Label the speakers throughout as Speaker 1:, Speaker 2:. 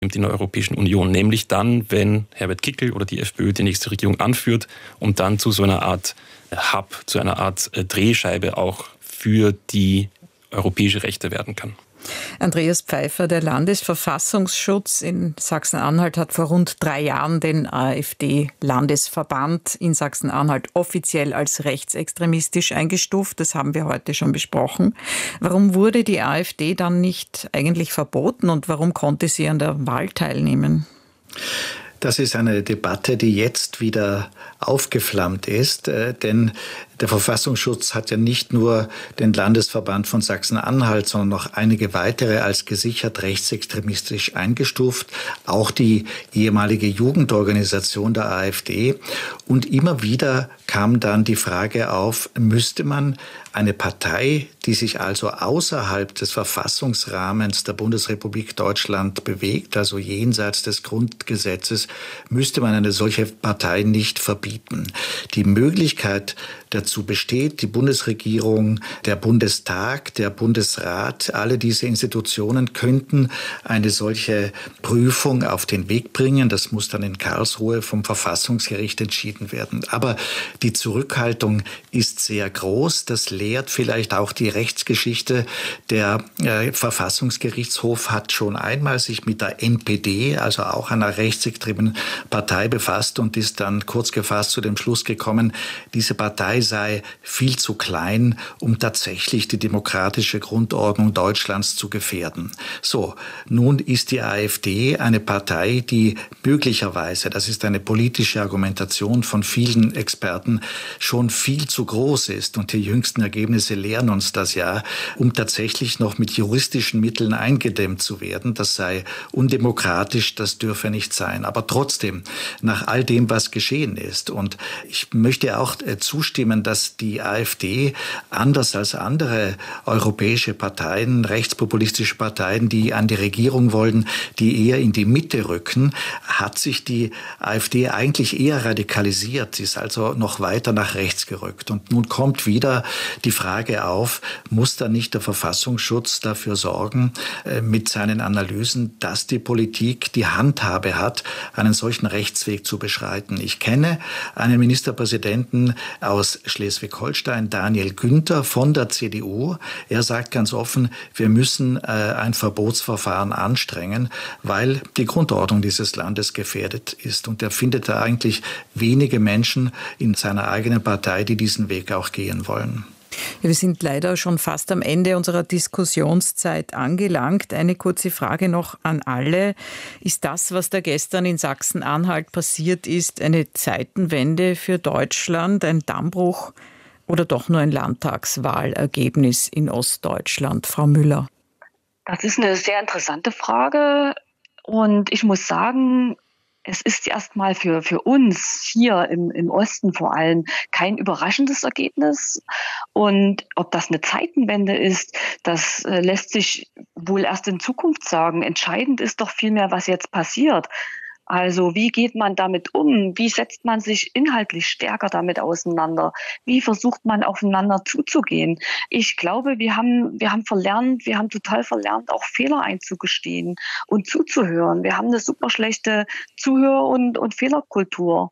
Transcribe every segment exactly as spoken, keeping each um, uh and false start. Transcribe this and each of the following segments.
Speaker 1: in der Europäischen Union. Nämlich dann, wenn Herbert Kickl oder die FPÖ die nächste Regierung anführt und dann zu so einer Art Hub, zu einer Art Drehscheibe auch für die europäische Rechte werden kann.
Speaker 2: Andreas Pfeiffer, der Landesverfassungsschutz in Sachsen-Anhalt hat vor rund drei Jahren den AfD-Landesverband in Sachsen-Anhalt offiziell als rechtsextremistisch eingestuft. Das haben wir heute schon besprochen. Warum wurde die AfD dann nicht eigentlich verboten und warum konnte sie an der Wahl teilnehmen?
Speaker 3: Das ist eine Debatte, die jetzt wieder aufgeflammt ist, denn der Verfassungsschutz hat ja nicht nur den Landesverband von Sachsen-Anhalt, sondern noch einige weitere als gesichert rechtsextremistisch eingestuft, auch die ehemalige Jugendorganisation der AfD. Und immer wieder kam dann die Frage auf, müsste man eine Partei, die sich also außerhalb des Verfassungsrahmens der Bundesrepublik Deutschland bewegt, also jenseits des Grundgesetzes, müsste man eine solche Partei nicht verbieten. Die Möglichkeit dazu besteht, die Bundesregierung, der Bundestag, der Bundesrat, alle diese Institutionen könnten eine solche Prüfung auf den Weg bringen. Das muss dann in Karlsruhe vom Verfassungsgericht entschieden werden. Aber die Zurückhaltung ist sehr groß. Das lehrt vielleicht auch die Rechtsgeschichte. Der äh, Verfassungsgerichtshof hat schon einmal sich mit der N P D, also auch einer rechtsextremen Partei, befasst und ist dann kurz gefasst zu dem Schluss gekommen, diese Partei sei viel zu klein, um tatsächlich die demokratische Grundordnung Deutschlands zu gefährden. So, nun ist die AfD eine Partei, die möglicherweise, das ist eine politische Argumentation von vielen Experten, schon viel zu groß ist. Und die jüngsten Ergebnisse lehren uns das ja, um tatsächlich noch mit juristischen Mitteln eingedämmt zu werden. Das sei undemokratisch, das dürfe nicht sein. Aber trotzdem, nach all dem, was geschehen ist, und ich möchte auch zustimmen, dass die AfD, anders als andere europäische Parteien, rechtspopulistische Parteien, die an die Regierung wollen, die eher in die Mitte rücken, hat sich die AfD eigentlich eher radikalisiert. Sie ist also noch weiter nach rechts gerückt. Und nun kommt wieder die Frage auf, muss da nicht der Verfassungsschutz dafür sorgen, mit seinen Analysen, dass die Politik die Handhabe hat, einen solchen Rechtsweg zu beschreiten. Ich kenne einen Ministerpräsidenten aus Schleswig-Holstein, Daniel Günther von der C D U. Er sagt ganz offen, wir müssen äh, ein Verbotsverfahren anstrengen, weil die Grundordnung dieses Landes gefährdet ist. Und er findet da eigentlich wenige Menschen in seiner eigenen Partei, die diesen Weg auch gehen wollen.
Speaker 2: Ja, wir sind leider schon fast am Ende unserer Diskussionszeit angelangt. Eine kurze Frage noch an alle. Ist das, was da gestern in Sachsen-Anhalt passiert ist, eine Zeitenwende für Deutschland, ein Dammbruch oder doch nur ein Landtagswahlergebnis in Ostdeutschland? Frau Müller.
Speaker 4: Das ist eine sehr interessante Frage und ich muss sagen, es ist erstmal für, für uns hier im, im Osten vor allem kein überraschendes Ergebnis. Und ob das eine Zeitenwende ist, das äh, lässt sich wohl erst in Zukunft sagen. Entscheidend ist doch vielmehr, was jetzt passiert. Also wie geht man damit um? Wie setzt man sich inhaltlich stärker damit auseinander? Wie versucht man aufeinander zuzugehen? Ich glaube, wir haben, wir haben verlernt, wir haben total verlernt, auch Fehler einzugestehen und zuzuhören. Wir haben eine super schlechte Zuhör- und, und Fehlerkultur.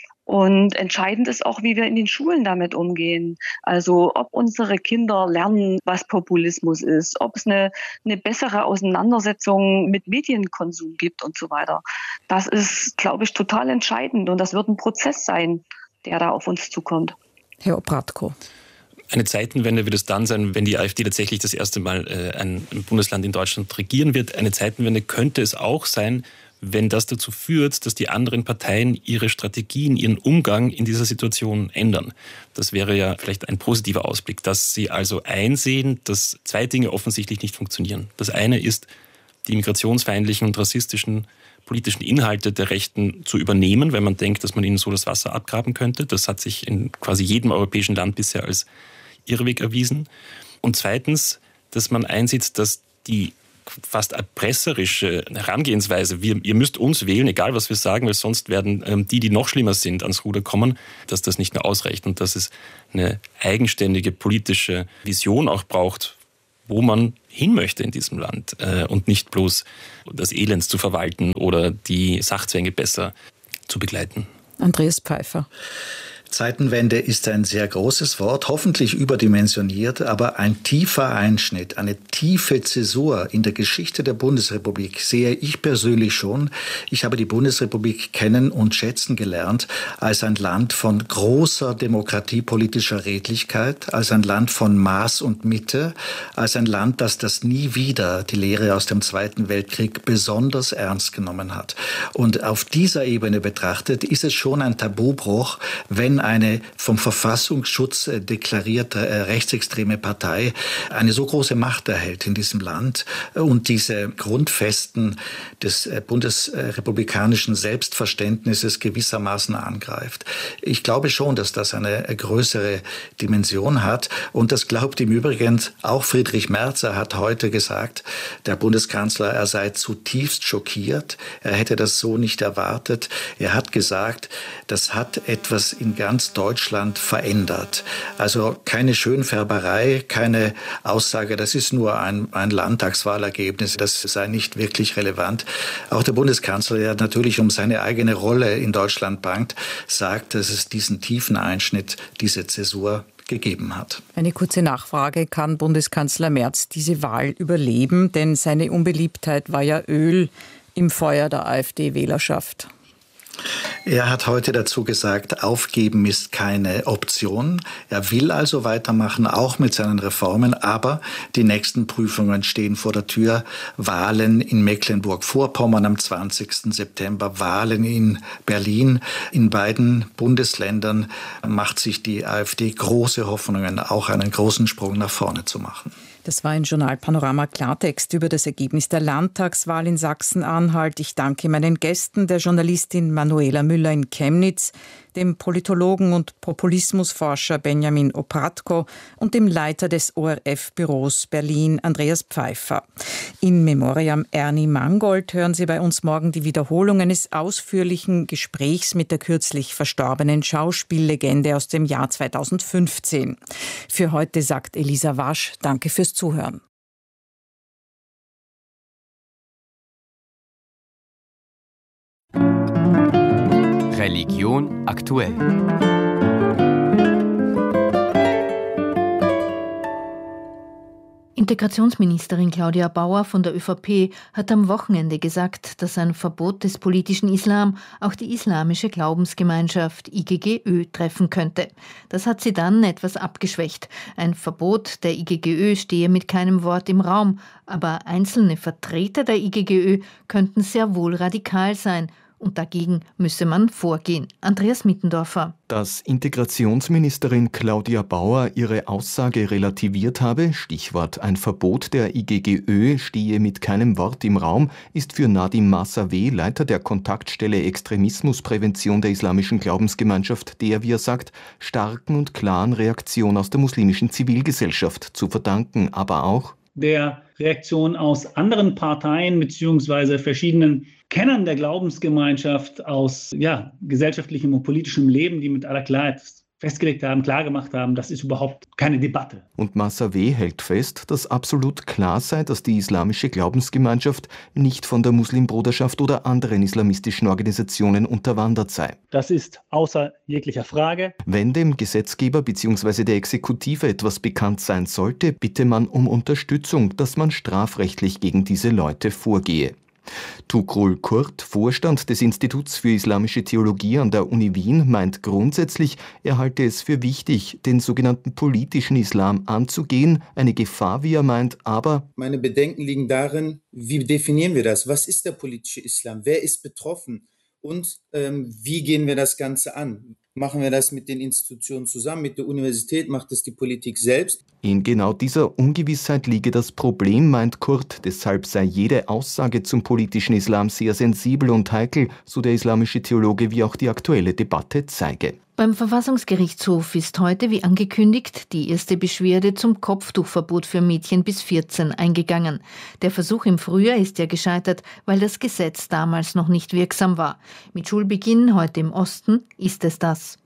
Speaker 4: Und entscheidend ist auch, wie wir in den Schulen damit umgehen. Also ob unsere Kinder lernen, was Populismus ist, ob es eine, eine bessere Auseinandersetzung mit Medienkonsum gibt und so weiter. Das ist, glaube ich, total entscheidend und das wird ein Prozess sein, der da auf uns zukommt.
Speaker 2: Herr Obradko.
Speaker 1: Eine Zeitenwende wird es dann sein, wenn die AfD tatsächlich das erste Mal äh, ein Bundesland in Deutschland regieren wird. Eine Zeitenwende könnte es auch sein, wenn das dazu führt, dass die anderen Parteien ihre Strategien, ihren Umgang in dieser Situation ändern. Das wäre ja vielleicht ein positiver Ausblick, dass sie also einsehen, dass zwei Dinge offensichtlich nicht funktionieren. Das eine ist, die migrationsfeindlichen und rassistischen politischen Inhalte der Rechten zu übernehmen, weil man denkt, dass man ihnen so das Wasser abgraben könnte. Das hat sich in quasi jedem europäischen Land bisher als Irrweg erwiesen. Und zweitens, dass man einsieht, dass die fast erpresserische Herangehensweise, wir, ihr müsst uns wählen, egal was wir sagen, weil sonst werden ähm, die, die noch schlimmer sind, ans Ruder kommen, dass das nicht mehr ausreicht und dass es eine eigenständige politische Vision auch braucht, wo man hin möchte in diesem Land äh, und nicht bloß das Elend zu verwalten oder die Sachzwänge besser zu begleiten.
Speaker 2: Andreas Pfeiffer.
Speaker 3: Zeitenwende ist ein sehr großes Wort, hoffentlich überdimensioniert, aber ein tiefer Einschnitt, eine tiefe Zäsur in der Geschichte der Bundesrepublik sehe ich persönlich schon. Ich habe die Bundesrepublik kennen und schätzen gelernt als ein Land von großer demokratiepolitischer Redlichkeit, als ein Land von Maß und Mitte, als ein Land, das das nie wieder, die Lehre aus dem Zweiten Weltkrieg, besonders ernst genommen hat. Und auf dieser Ebene betrachtet ist es schon ein Tabubruch, wenn eine vom Verfassungsschutz deklarierte rechtsextreme Partei eine so große Macht erhält in diesem Land und diese Grundfesten des bundesrepublikanischen Selbstverständnisses gewissermaßen angreift. Ich glaube schon, dass das eine größere Dimension hat und das glaubt im Übrigen auch Friedrich Merz. Er hat heute gesagt, der Bundeskanzler, er sei zutiefst schockiert. Er hätte das so nicht erwartet. Er hat gesagt, das hat etwas in ganz Deutschland verändert. Also keine Schönfärberei, keine Aussage, das ist nur ein, ein Landtagswahlergebnis, das sei nicht wirklich relevant. Auch der Bundeskanzler, der natürlich um seine eigene Rolle in Deutschland bangt, sagt, dass es diesen tiefen Einschnitt, diese Zäsur gegeben hat.
Speaker 2: Eine kurze Nachfrage: Kann Bundeskanzler Merz diese Wahl überleben? Denn seine Unbeliebtheit war ja Öl im Feuer der AfD-Wählerschaft.
Speaker 3: Er hat heute dazu gesagt, aufgeben ist keine Option. Er will also weitermachen, auch mit seinen Reformen, aber die nächsten Prüfungen stehen vor der Tür. Wahlen in Mecklenburg-Vorpommern am zwanzigsten September, Wahlen in Berlin. In beiden Bundesländern macht sich die AfD große Hoffnungen, auch einen großen Sprung nach vorne zu machen.
Speaker 2: Das war ein Journal Panorama Klartext über das Ergebnis der Landtagswahl in Sachsen-Anhalt. Ich danke meinen Gästen, der Journalistin Manuela Müller in Chemnitz, dem Politologen und Populismusforscher Benjamin Opratko und dem Leiter des O R F-Büros Berlin, Andreas Pfeiffer. In Memoriam Ernie Mangold hören Sie bei uns morgen die Wiederholung eines ausführlichen Gesprächs mit der kürzlich verstorbenen Schauspiellegende aus dem Jahr zweitausendfünfzehn. Für heute sagt Elisa Wasch, danke fürs Zuhören.
Speaker 5: Religion aktuell.
Speaker 6: Integrationsministerin Claudia Bauer von der ÖVP hat am Wochenende gesagt, dass ein Verbot des politischen Islam auch die islamische Glaubensgemeinschaft I G G Ö treffen könnte. Das hat sie dann etwas abgeschwächt. Ein Verbot der I G G Ö stehe mit keinem Wort im Raum, aber einzelne Vertreter der I G G Ö könnten sehr wohl radikal sein. Und dagegen müsse man vorgehen. Andreas Mittendorfer.
Speaker 7: Dass Integrationsministerin Claudia Bauer ihre Aussage relativiert habe, Stichwort ein Verbot der I G G Ö stehe mit keinem Wort im Raum, ist für Nadim Massawe, Leiter der Kontaktstelle Extremismusprävention der islamischen Glaubensgemeinschaft, der, wie er sagt, starken und klaren Reaktion aus der muslimischen Zivilgesellschaft zu verdanken, aber auch
Speaker 8: der Reaktion aus anderen Parteien bzw. verschiedenen Kennern der Glaubensgemeinschaft aus ja, gesellschaftlichem und politischem Leben, die mit aller Klarheit festgelegt haben, klargemacht haben, das ist überhaupt keine Debatte.
Speaker 7: Und Massawe hält fest, dass absolut klar sei, dass die islamische Glaubensgemeinschaft nicht von der Muslimbruderschaft oder anderen islamistischen Organisationen unterwandert sei.
Speaker 8: Das ist außer jeglicher Frage.
Speaker 7: Wenn dem Gesetzgeber bzw. der Exekutive etwas bekannt sein sollte, bitte man um Unterstützung, dass man strafrechtlich gegen diese Leute vorgehe. Tukrul Kurt, Vorstand des Instituts für Islamische Theologie an der Uni Wien, meint grundsätzlich, er halte es für wichtig, den sogenannten politischen Islam anzugehen, eine Gefahr, wie er meint, aber
Speaker 9: meine Bedenken liegen darin, wie definieren wir das? Was ist der politische Islam? Wer ist betroffen? Und ähm, wie gehen wir das Ganze an? Machen wir das mit den Institutionen zusammen, mit der Universität, macht es die Politik selbst?
Speaker 7: In genau dieser Ungewissheit liege das Problem, meint Kurt. Deshalb sei jede Aussage zum politischen Islam sehr sensibel und heikel, so der islamische Theologe, wie auch die aktuelle Debatte zeige.
Speaker 6: Beim Verfassungsgerichtshof ist heute, wie angekündigt, die erste Beschwerde zum Kopftuchverbot für Mädchen bis vierzehn eingegangen. Der Versuch im Frühjahr ist ja gescheitert, weil das Gesetz damals noch nicht wirksam war. Mit Schulbeginn heute im Osten ist es das.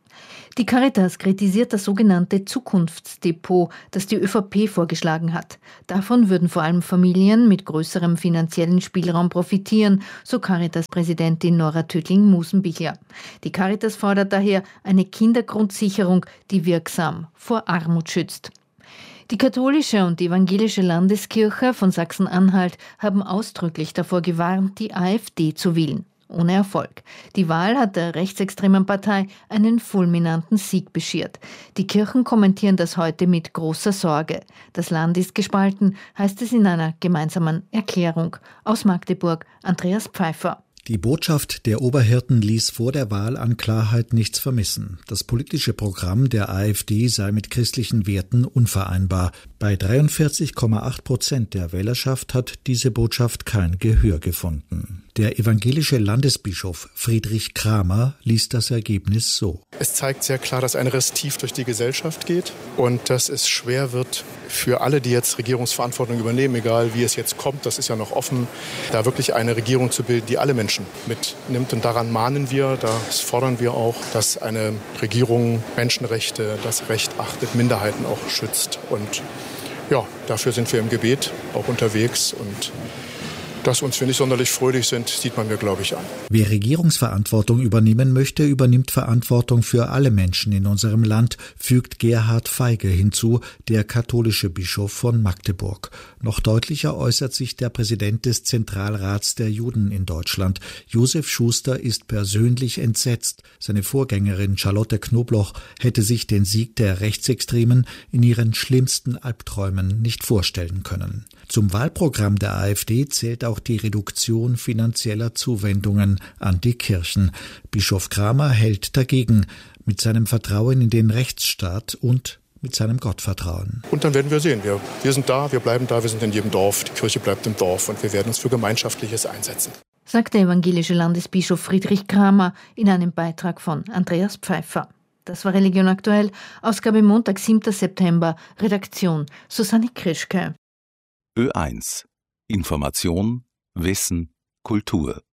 Speaker 6: Die Caritas kritisiert das sogenannte Zukunftsdepot, das die ÖVP vorgeschlagen hat. Davon würden vor allem Familien mit größerem finanziellen Spielraum profitieren, so Caritas-Präsidentin Nora Tödling-Musenbichler. Die Caritas fordert daher eine Kindergrundsicherung, die wirksam vor Armut schützt. Die katholische und evangelische Landeskirche von Sachsen-Anhalt haben ausdrücklich davor gewarnt, die AfD zu wählen. Ohne Erfolg. Die Wahl hat der rechtsextremen Partei einen fulminanten Sieg beschert. Die Kirchen kommentieren das heute mit großer Sorge. Das Land ist gespalten, heißt es in einer gemeinsamen Erklärung. Aus Magdeburg, Andreas Pfeiffer.
Speaker 5: Die Botschaft der Oberhirten ließ vor der Wahl an Klarheit nichts vermissen. Das politische Programm der AfD sei mit christlichen Werten unvereinbar. Bei dreiundvierzig Komma acht Prozent der Wählerschaft hat diese Botschaft kein Gehör gefunden. Der evangelische Landesbischof Friedrich Kramer liest das Ergebnis so.
Speaker 10: Es zeigt sehr klar, dass ein Riss tief durch die Gesellschaft geht und dass es schwer wird für alle, die jetzt Regierungsverantwortung übernehmen, egal wie es jetzt kommt, das ist ja noch offen, da wirklich eine Regierung zu bilden, die alle Menschen mitnimmt. Und daran mahnen wir, das fordern wir auch, dass eine Regierung Menschenrechte, das Recht achtet, Minderheiten auch schützt. Und ja, dafür sind wir im Gebet auch unterwegs und dass uns wir nicht sonderlich fröhlich sind, sieht man mir, glaube ich, an.
Speaker 5: Wer Regierungsverantwortung übernehmen möchte, übernimmt Verantwortung für alle Menschen in unserem Land, fügt Gerhard Feige hinzu, der katholische Bischof von Magdeburg. Noch deutlicher äußert sich der Präsident des Zentralrats der Juden in Deutschland. Josef Schuster ist persönlich entsetzt. Seine Vorgängerin Charlotte Knobloch hätte sich den Sieg der Rechtsextremen in ihren schlimmsten Albträumen nicht vorstellen können. Zum Wahlprogramm der AfD zählt auch die Reduktion finanzieller Zuwendungen an die Kirchen. Bischof Kramer hält dagegen mit seinem Vertrauen in den Rechtsstaat und mit seinem Gottvertrauen.
Speaker 10: Und dann werden wir sehen, wir, wir sind da, wir bleiben da, wir sind in jedem Dorf, die Kirche bleibt im Dorf und wir werden uns für Gemeinschaftliches einsetzen.
Speaker 6: Sagt der evangelische Landesbischof Friedrich Kramer in einem Beitrag von Andreas Pfeiffer. Das war Religion aktuell, Ausgabe Montag, siebter September, Redaktion Susanne Krischke.
Speaker 11: Ö eins. Information, Wissen, Kultur.